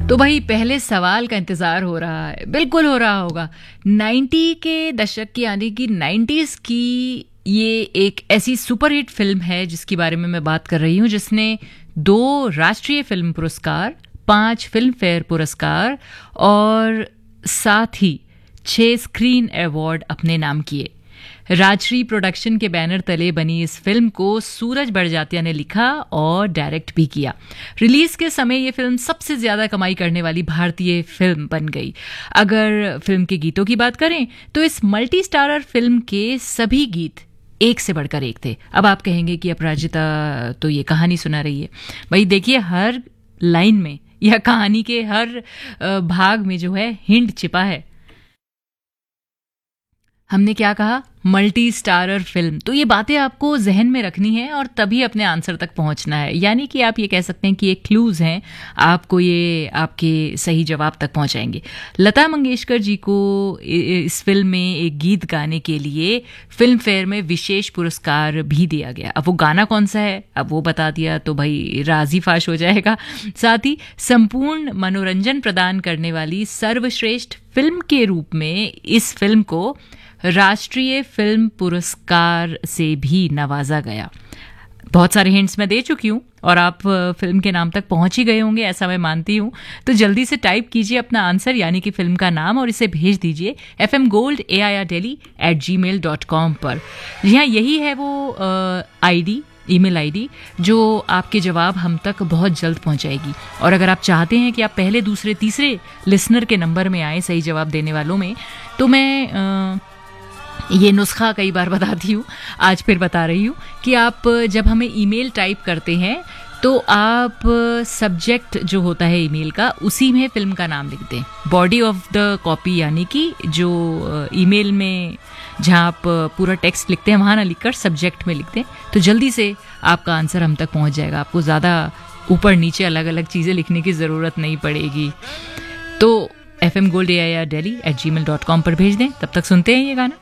तो भाई पहले सवाल का इंतजार हो रहा है, बिल्कुल हो रहा होगा। 90 के दशक की यानी कि 90s की ये एक ऐसी सुपरहिट फिल्म है जिसके बारे में मैं बात कर रही हूँ, जिसने 2 राष्ट्रीय फिल्म पुरस्कार, 5 फिल्म फेयर पुरस्कार और साथ ही 6 स्क्रीन अवार्ड अपने नाम किए। राजश्री प्रोडक्शन के बैनर तले बनी इस फिल्म को सूरज बड़जात्या ने लिखा और डायरेक्ट भी किया। रिलीज के समय ये फिल्म सबसे ज्यादा कमाई करने वाली भारतीय फिल्म बन गई। अगर फिल्म के गीतों की बात करें तो इस मल्टी स्टारर फिल्म के सभी गीत एक से बढ़कर एक थे। अब आप कहेंगे कि अपराजिता तो ये कहानी सुना रही है। भाई देखिए, हर लाइन में या कहानी के हर भाग में जो है हिंट छिपा है। हमने क्या कहा? Multi starrer film. तो ये बातें आपको जहन में रखनी है और तभी अपने आंसर तक पहुंचना है। यानी कि आप ये कह सकते हैं कि ये क्लूज हैं, आपको ये आपके सही जवाब तक पहुंचाएंगे। लता मंगेशकर जी को इस फिल्म में एक गीत गाने के लिए फिल्म फेयर में विशेष पुरस्कार भी दिया गया। अब वो गाना कौन सा है, अब वो बता दिया तो भाई राजी फाश हो जाएगा। साथ ही संपूर्ण मनोरंजन प्रदान करने वाली सर्वश्रेष्ठ फिल्म के रूप में इस फिल्म को राष्ट्रीय फिल्म पुरस्कार से भी नवाजा गया। बहुत सारे हिंट्स मैं दे चुकी हूँ और आप फिल्म के नाम तक पहुंच ही गए होंगे, ऐसा मैं मानती हूँ। तो जल्दी से टाइप कीजिए अपना आंसर यानी कि फिल्म का नाम और इसे भेज दीजिए fmgold@gmail.com पर। जी हाँ, यही है वो ईमेल आईडी जो आपके जवाब हम तक बहुत जल्द पहुंचाएगी। और अगर आप चाहते हैं कि आप पहले, दूसरे, तीसरे लिसनर के नंबर में आए सही जवाब देने वालों में, तो मैं ये नुस्खा कई बार बताती हूँ, आज फिर बता रही हूँ कि आप जब हमें ईमेल टाइप करते हैं तो आप सब्जेक्ट जो होता है ईमेल का, उसी में फिल्म का नाम लिख दें। बॉडी ऑफ द कॉपी यानी कि जो ईमेल में जहाँ आप पूरा टेक्स्ट लिखते हैं वहाँ ना लिखकर सब्जेक्ट में लिख दें, तो जल्दी से आपका आंसर हम तक पहुँच जाएगा। आपको ज़्यादा ऊपर नीचे अलग अलग चीज़ें लिखने की ज़रूरत नहीं पड़ेगी। तो fmgold@gmail.com पर भेज दें। तब तक सुनते हैं ये गाना।